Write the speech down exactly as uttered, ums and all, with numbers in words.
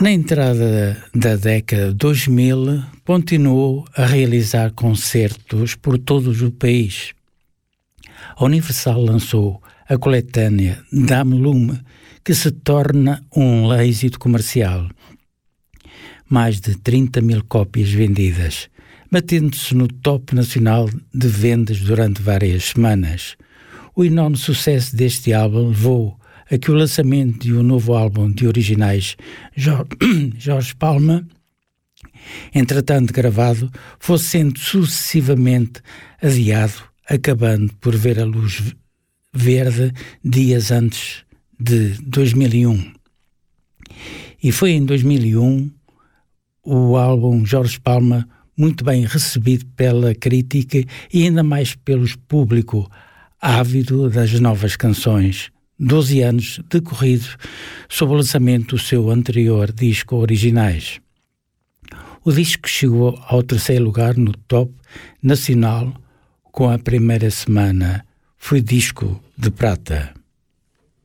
Na entrada da década dois mil, continuou a realizar concertos por todo o país. A Universal lançou a coletânea Dame Lume, que se torna um êxito comercial. Mais de trinta mil cópias vendidas, batendo-se no top nacional de vendas durante várias semanas. O enorme sucesso deste álbum levou a que o lançamento de um novo álbum de originais Jorge Palma, entretanto gravado, fosse sendo sucessivamente adiado, acabando por ver a luz verde dias antes de dois mil e um. E foi em dois mil e um o álbum Jorge Palma muito bem recebido pela crítica e ainda mais pelo público ávido das novas canções. doze anos decorridos sob o lançamento do seu anterior disco Originais. O disco chegou ao terceiro lugar no top nacional com a primeira semana. Foi disco de prata.